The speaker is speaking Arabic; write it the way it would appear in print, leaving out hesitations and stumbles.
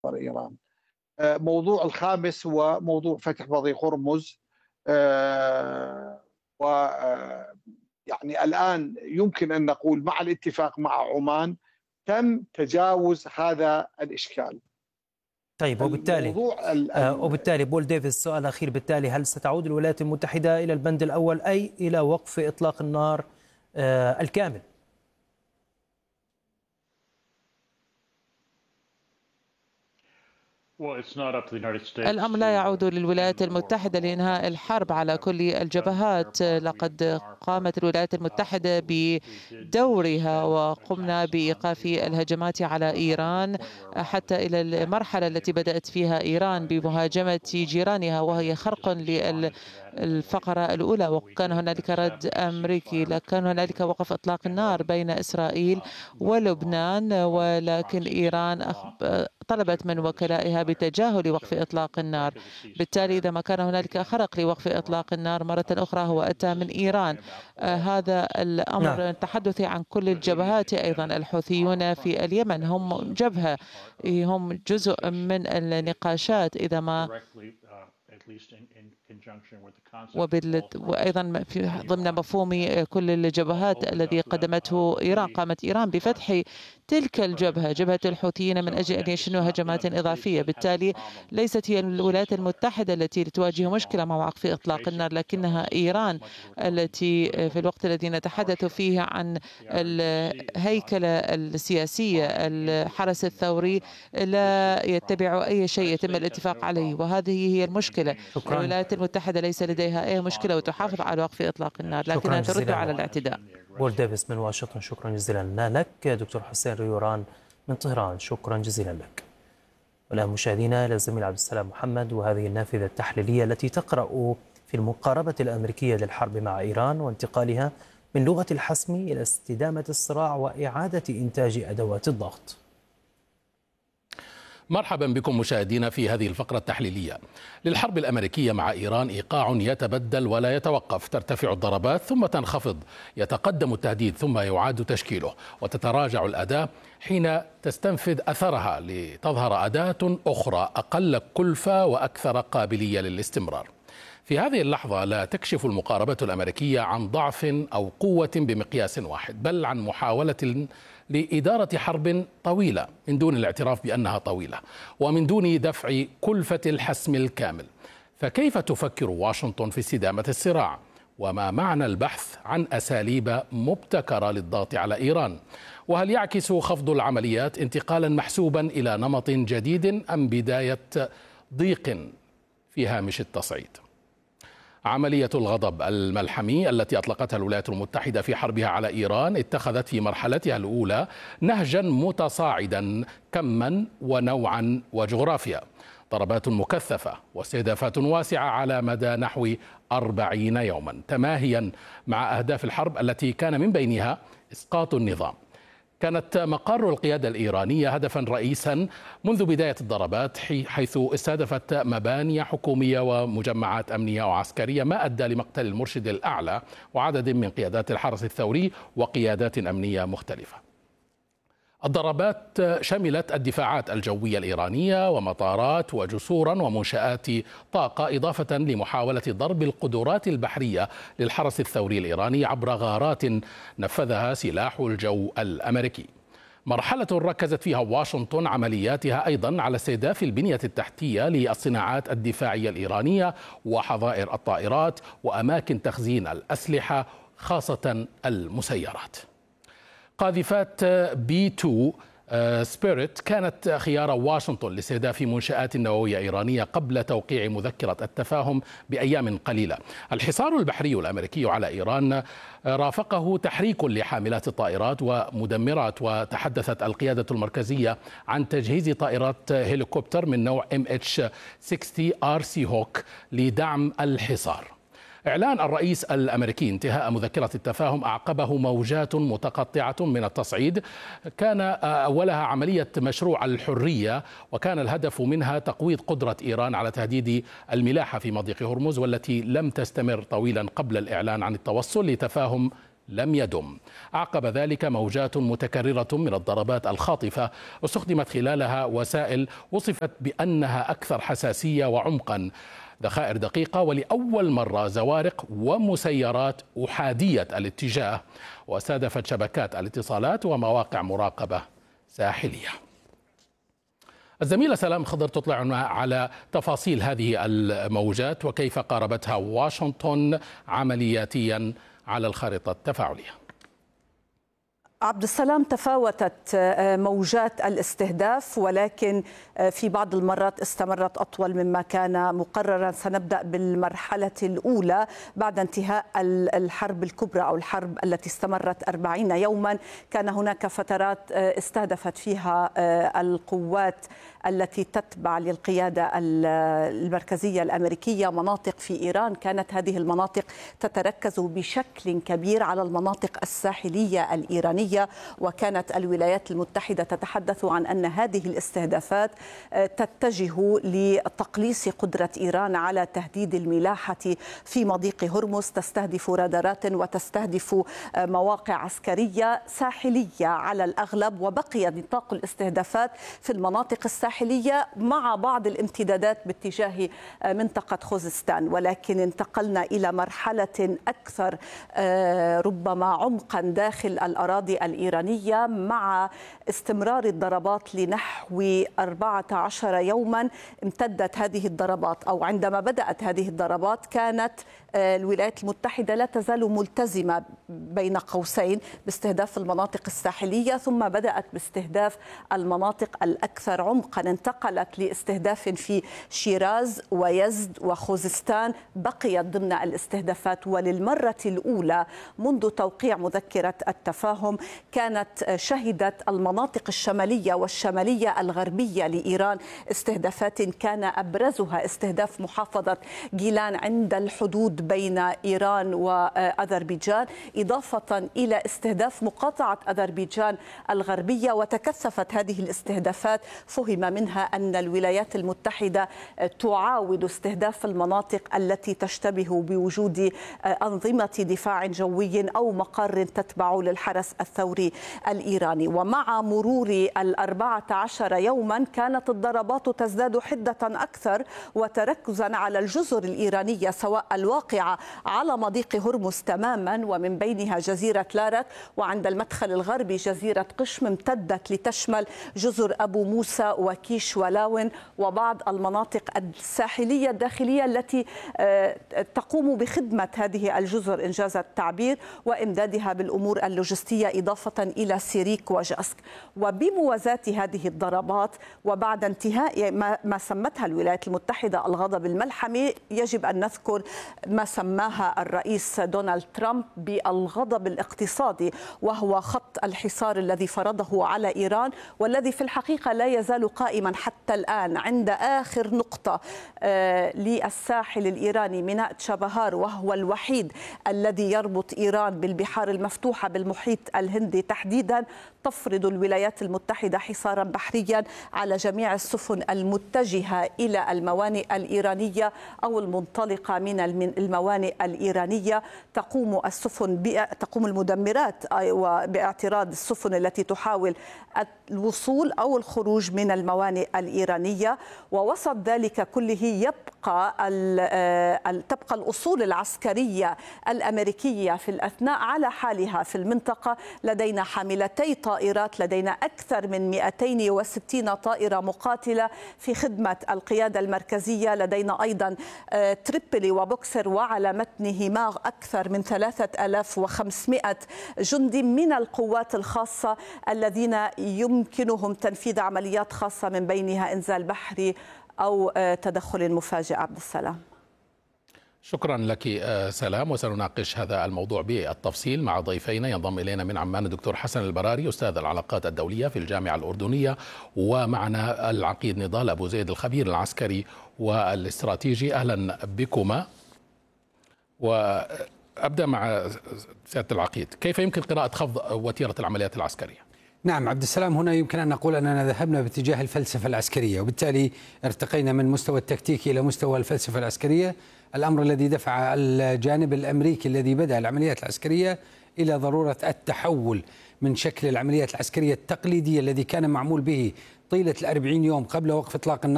إيران. موضوع الخامس هو موضوع فتح مضيق هرمز. و يعني الآن يمكن أن نقول مع الاتفاق مع عمان تم تجاوز هذا الإشكال. طيب، وبالتالي بول ديفيس، سؤال أخير، بالتالي هل ستعود الولايات المتحدة إلى البند الأول أي إلى وقف إطلاق النار الكامل؟ الأمر لا يعود للولايات المتحدة لإنهاء الحرب على كل الجبهات. لقد قامت الولايات المتحدة بدورها وقمنا بإيقاف الهجمات على إيران حتى إلى المرحلة التي بدأت فيها إيران بمهاجمة جيرانها، وهي خرق للفقرة الأولى. وكان هنالك رد أمريكي، كان هنالك وقف إطلاق النار بين إسرائيل ولبنان، ولكن إيران طلبت من وكلائها بتجاهل وقف إطلاق النار. بالتالي إذا ما كان هنالك خرق لوقف إطلاق النار مرة أخرى هو أتى من إيران. هذا الأمر التحدث عن كل الجبهات. أيضا الحوثيون في اليمن هم جبهة، هم جزء من النقاشات إذا ما وأيضا ضمن مفهوم كل الجبهات الذي قدمته إيران. قامت إيران بفتح تلك الجبهة، جبهة الحوثيين، من أجل أن يشنوا هجمات إضافية. بالتالي ليست هي الولايات المتحدة التي تواجه مشكلة مع وقف إطلاق النار، لكنها إيران التي في الوقت الذي نتحدث فيه عن الهيكلة السياسية، الحرس الثوري لا يتبع أي شيء يتم الاتفاق عليه، وهذه هي المشكلة. الولايات المتحدة ليس لديها أي مشكلة وتحافظ على وقف إطلاق النار، لكنها ترد على الاعتداء. بول ديفيس من واشنطن، شكرا جزيلا لك. دكتور حسين ريوران من طهران، شكرا جزيلا لك. والآن مشاهدينا إلى الزميل عبد السلام محمد وهذه النافذة التحليلية التي تقرأ في المقاربة الأمريكية للحرب مع إيران وانتقالها من لغة الحسم إلى استدامة الصراع وإعادة إنتاج أدوات الضغط. مرحبا بكم مشاهدينا في هذه الفقرة التحليلية. للحرب الأمريكية مع إيران إيقاع يتبدل ولا يتوقف، ترتفع الضربات ثم تنخفض، يتقدم التهديد ثم يعاد تشكيله، وتتراجع الأداة حين تستنفذ أثرها لتظهر أداة أخرى أقل كلفة وأكثر قابلية للاستمرار. في هذه اللحظة لا تكشف المقاربة الأمريكية عن ضعف أو قوة بمقياس واحد، بل عن محاولة لإدارة حرب طويلة من دون الاعتراف بأنها طويلة ومن دون دفع كلفة الحسم الكامل. فكيف تفكر واشنطن في استدامة الصراع؟ وما معنى البحث عن أساليب مبتكرة للضغط على إيران؟ وهل يعكس خفض العمليات انتقالا محسوبا إلى نمط جديد أم بداية ضيق في هامش التصعيد؟ عملية الغضب الملحمي التي أطلقتها الولايات المتحدة في حربها على إيران اتخذت في مرحلتها الأولى نهجا متصاعدا كما ونوعا وجغرافيا، ضربات مكثفة واستهدافات واسعة على مدى نحو 40 يوما، تماهيا مع أهداف الحرب التي كان من بينها إسقاط النظام. كانت مقر القيادة الإيرانية هدفا رئيسا منذ بداية الضربات، حيث استهدفت مباني حكومية ومجمعات أمنية وعسكرية، ما أدى لمقتل المرشد الأعلى وعدد من قيادات الحرس الثوري وقيادات أمنية مختلفة. الضربات شملت الدفاعات الجوية الإيرانية ومطارات وجسورا ومنشآت طاقة، إضافة لمحاولة ضرب القدرات البحرية للحرس الثوري الإيراني عبر غارات نفذها سلاح الجو الأمريكي. مرحلة ركزت فيها واشنطن عملياتها أيضا على استهداف البنية التحتية للصناعات الدفاعية الإيرانية وحظائر الطائرات وأماكن تخزين الأسلحة خاصة المسيرات. قاذفات B2 سبيريت كانت خيار واشنطن لاستهداف منشآت نووية إيرانية قبل توقيع مذكرة التفاهم بأيام قليلة. الحصار البحري الأمريكي على إيران رافقه تحريك لحاملات الطائرات ومدمرات، وتحدثت القيادة المركزية عن تجهيز طائرات هليكوبتر من نوع MH-60 RC هوك لدعم الحصار. إعلان الرئيس الأمريكي انتهاء مذكرة التفاهم أعقبه موجات متقطعة من التصعيد، كان أولها عملية مشروع الحرية، وكان الهدف منها تقويض قدرة إيران على تهديد الملاحة في مضيق هرمز، والتي لم تستمر طويلا قبل الإعلان عن التوصل لتفاهم لم يدم. أعقب ذلك موجات متكررة من الضربات الخاطفة استخدمت خلالها وسائل وصفت بأنها أكثر حساسية وعمقا، ذخائر دقيقة، ولأول مرة زوارق ومسيرات أحادية الاتجاه، واستهدفت شبكات الاتصالات ومواقع مراقبة ساحلية. الزميلة سلام خضر تطلعنا على تفاصيل هذه الموجات وكيف قاربتها واشنطن عملياتيا على الخارطة التفاعلية. عبد السلام، تفاوتت موجات الاستهداف، ولكن في بعض المرات استمرت أطول مما كان مقررا. سنبدأ بالمرحلة الأولى بعد انتهاء الحرب الكبرى أو الحرب التي استمرت 40 يوما. كان هناك فترات استهدفت فيها القوات التي تتبع للقيادة المركزية الأمريكية مناطق في إيران. كانت هذه المناطق تتركز بشكل كبير على المناطق الساحلية الإيرانية، وكانت الولايات المتحدة تتحدث عن أن هذه الاستهدافات تتجه لتقليص قدرة إيران على تهديد الملاحة في مضيق هرمز. تستهدف رادارات وتستهدف مواقع عسكرية ساحلية على الأغلب، وبقي نطاق الاستهدافات في المناطق الساحلية مع بعض الامتدادات باتجاه منطقة خوزستان. ولكن انتقلنا إلى مرحلة أكثر ربما عمقا داخل الأراضي الإيرانية مع استمرار الضربات لنحو 14 يوما. امتدت هذه الضربات، أو عندما بدأت هذه الضربات كانت الولايات المتحدة لا تزال ملتزمة بين قوسين باستهداف المناطق الساحلية، ثم بدأت باستهداف المناطق الأكثر عمقا. انتقلت لاستهداف في شيراز ويزد وخوزستان، بقيت ضمن الاستهدافات. وللمرة الأولى منذ توقيع مذكرة التفاهم كانت شهدت المناطق الشمالية والشمالية الغربية لإيران استهدافات، كان أبرزها استهداف محافظة جيلان عند الحدود بين إيران وأذربيجان، إضافة إلى استهداف مقاطعة أذربيجان الغربية. وتكثفت هذه الاستهدافات، فهم منها أن الولايات المتحدة تعاود استهداف المناطق التي تشتبه بوجود أنظمة دفاع جوي أو مقر تتبع للحرس الثوري الإيراني. ومع مرور 14 يوما كانت الضربات تزداد حدة أكثر وتركزا على الجزر الإيرانية، سواء الواقعة على مضيق هرمز تماما ومن بينها جزيرة لارك، وعند المدخل الغربي جزيرة قشم امتدت لتشمل جزر أبو موسى وكيش ولاون وبعض المناطق الساحلية الداخلية التي تقوم بخدمة هذه الجزر إنجاز التعبير وإمدادها بالأمور اللوجستية، إضافة إلى سيريك وجاسك. وبموازاة هذه الضربات وبعد انتهاء ما سمتها الولايات المتحدة الغضب الملحمي، يجب أن نذكر ما سماها الرئيس دونالد ترامب بالغضب الاقتصادي، وهو خط الحصار الذي فرضه على إيران، والذي في الحقيقة لا يزال قائما حتى الآن عند آخر نقطة للساحل الإيراني ميناء تشابهار، وهو الوحيد الذي يربط إيران بالبحار المفتوحة بالمحيط الهندي تحديدا. تفرض الولايات المتحدة حصارا بحريا على جميع السفن المتجهة إلى الموانئ الإيرانية أو المنطلقة من الموانئ الإيرانية. تقوم المدمرات باعتراض السفن التي تحاول الوصول أو الخروج من الموانئ الإيرانية. ووسط ذلك كله تبقى الأصول العسكرية الأمريكية في الأثناء على حالها في المنطقة. لدينا حاملتي طائرات، لدينا أكثر من 260 طائرة مقاتلة في خدمة القيادة المركزية، لدينا أيضا تريبولي وبوكسر وعلى متنهما أكثر من 3500 جندي من القوات الخاصة الذين يمكنهم تنفيذ عمليات خاصة من بينها إنزال بحري أو تدخل مفاجئ. عبد السلام، شكرا لك سلام، وسنناقش هذا الموضوع بالتفصيل مع ضيفينا. ينضم إلينا من عمان الدكتور حسن البراري أستاذ العلاقات الدولية في الجامعة الأردنية، ومعنا العقيد نضال أبو زيد الخبير العسكري والاستراتيجي. أهلا بكما. وأبدأ مع سيادة العقيد، كيف يمكن قراءة خفض وتيرة العمليات العسكرية؟ نعم عبد السلام، هنا يمكن أن نقول أننا ذهبنا باتجاه الفلسفة العسكرية، وبالتالي ارتقينا من مستوى التكتيك إلى مستوى الفلسفة العسكرية، الأمر الذي دفع الجانب الأمريكي الذي بدأ العمليات العسكرية إلى ضرورة التحول من شكل العمليات العسكرية التقليدية الذي كان معمول به طيلة 40 يوم قبل وقف إطلاق النار